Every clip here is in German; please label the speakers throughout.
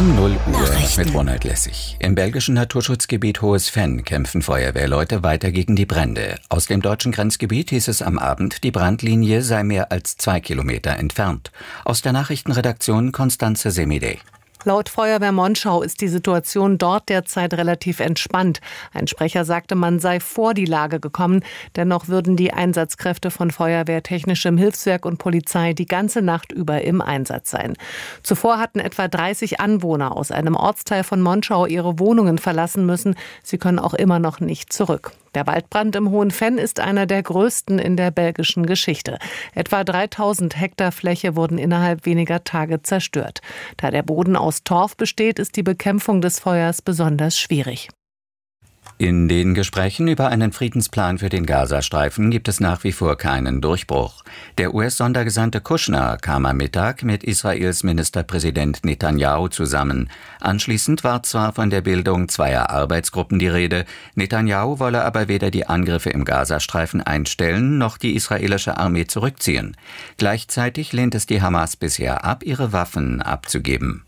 Speaker 1: Um 0 Uhr mit Ronald Lessig. Im belgischen Naturschutzgebiet Hohes Venn kämpfen Feuerwehrleute weiter gegen die Brände. Aus dem deutschen Grenzgebiet hieß es am Abend, die Brandlinie sei mehr als 2 Kilometer entfernt. Aus der Nachrichtenredaktion Constanze Semidey.
Speaker 2: Laut Feuerwehr Monschau ist die Situation dort derzeit relativ entspannt. Ein Sprecher sagte, man sei vor die Lage gekommen. Dennoch würden die Einsatzkräfte von Feuerwehr, Technischem Hilfswerk und Polizei die ganze Nacht über im Einsatz sein. Zuvor hatten etwa 30 Anwohner aus einem Ortsteil von Monschau ihre Wohnungen verlassen müssen. Sie können auch immer noch nicht zurück. Der Waldbrand im Hohen Venn ist einer der größten in der belgischen Geschichte. Etwa 3000 Hektar Fläche wurden innerhalb weniger Tage zerstört. Da der Boden aus Torf besteht, ist die Bekämpfung des Feuers besonders schwierig.
Speaker 1: In den Gesprächen über einen Friedensplan für den Gazastreifen gibt es nach wie vor keinen Durchbruch. Der US-Sondergesandte Kushner kam am Mittag mit Israels Ministerpräsident Netanyahu zusammen. Anschließend war zwar von der Bildung zweier Arbeitsgruppen die Rede, Netanyahu wolle aber weder die Angriffe im Gazastreifen einstellen, noch die israelische Armee zurückziehen. Gleichzeitig lehnt es die Hamas bisher ab, ihre Waffen abzugeben.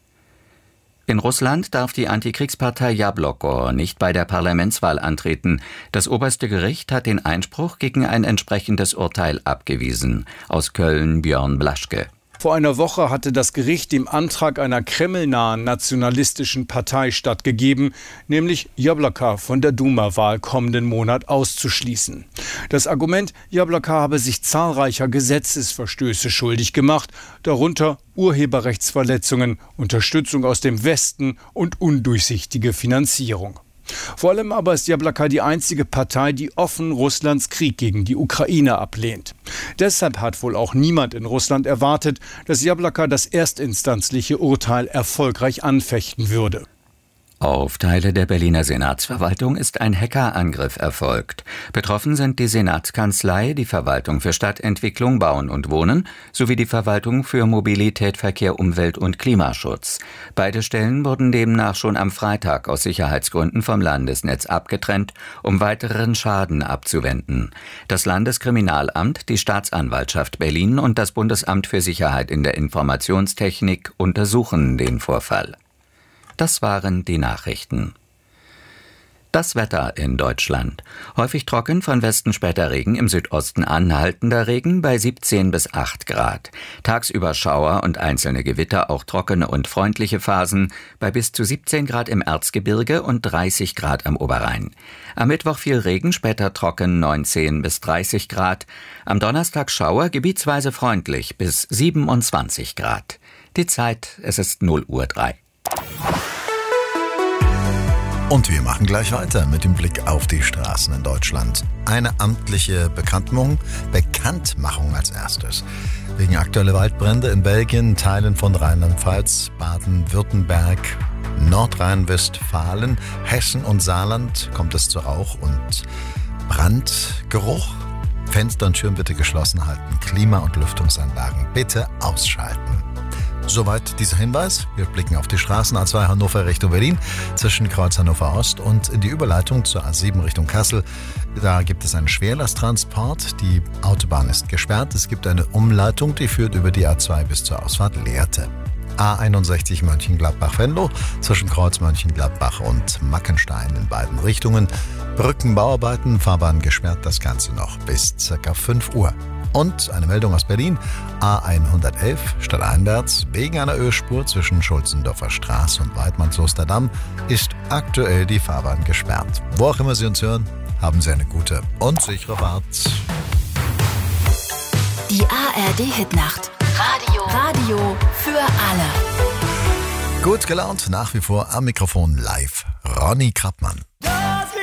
Speaker 1: In Russland darf die Antikriegspartei Jabloko nicht bei der Parlamentswahl antreten. Das oberste Gericht hat den Einspruch gegen ein entsprechendes Urteil abgewiesen. Aus Köln Björn Blaschke.
Speaker 3: Vor einer Woche hatte das Gericht dem Antrag einer kremlnahen nationalistischen Partei stattgegeben, nämlich Jabloko von der Duma-Wahl kommenden Monat auszuschließen. Das Argument, Jabloko habe sich zahlreicher Gesetzesverstöße schuldig gemacht, darunter Urheberrechtsverletzungen, Unterstützung aus dem Westen und undurchsichtige Finanzierung. Vor allem aber ist Jabloko die einzige Partei, die offen Russlands Krieg gegen die Ukraine ablehnt. Deshalb hat wohl auch niemand in Russland erwartet, dass Jabloko das erstinstanzliche Urteil erfolgreich anfechten würde.
Speaker 1: Auf Teile der Berliner Senatsverwaltung ist ein Hackerangriff erfolgt. Betroffen sind die Senatskanzlei, die Verwaltung für Stadtentwicklung, Bauen und Wohnen sowie die Verwaltung für Mobilität, Verkehr, Umwelt und Klimaschutz. Beide Stellen wurden demnach schon am Freitag aus Sicherheitsgründen vom Landesnetz abgetrennt, um weiteren Schaden abzuwenden. Das Landeskriminalamt, die Staatsanwaltschaft Berlin und das Bundesamt für Sicherheit in der Informationstechnik untersuchen den Vorfall. Das waren die Nachrichten. Das Wetter in Deutschland. Häufig trocken, von Westen später Regen, im Südosten anhaltender Regen bei 17 bis 8 Grad. Tagsüber Schauer und einzelne Gewitter, auch trockene und freundliche Phasen, bei bis zu 17 Grad im Erzgebirge und 30 Grad am Oberrhein. Am Mittwoch viel Regen, später trocken 19 bis 30 Grad. Am Donnerstag Schauer, gebietsweise freundlich bis 27 Grad. Die Zeit, es ist 0:03 Uhr.
Speaker 4: Und wir machen gleich weiter mit dem Blick auf die Straßen in Deutschland. Eine amtliche Bekanntmachung als erstes. Wegen aktueller Waldbrände in Belgien, Teilen von Rheinland-Pfalz, Baden-Württemberg, Nordrhein-Westfalen, Hessen und Saarland kommt es zu Rauch- und Brandgeruch. Fenster und Türen bitte geschlossen halten. Klima- und Lüftungsanlagen bitte ausschalten. Soweit dieser Hinweis. Wir blicken auf die Straßen A2 Hannover Richtung Berlin, zwischen Kreuz Hannover Ost und in die Überleitung zur A7 Richtung Kassel. Da gibt es einen Schwerlasttransport. Die Autobahn ist gesperrt. Es gibt eine Umleitung, die führt über die A2 bis zur Ausfahrt Lehrte. A61 Mönchengladbach-Venlo, zwischen Kreuz Mönchengladbach und Mackenstein in beiden Richtungen. Brückenbauarbeiten, Fahrbahn gesperrt, das Ganze noch bis ca. 5 Uhr. Und eine Meldung aus Berlin, A111 stadteinwärts, wegen einer Ölspur zwischen Schulzendorfer Straße und Weidmanns-Osterdamm ist aktuell die Fahrbahn gesperrt. Wo auch immer Sie uns hören, haben Sie eine gute und sichere Fahrt.
Speaker 5: Die ARD-Hitnacht. Radio für alle.
Speaker 4: Gut gelaunt, nach wie vor am Mikrofon live Ronny Krappmann.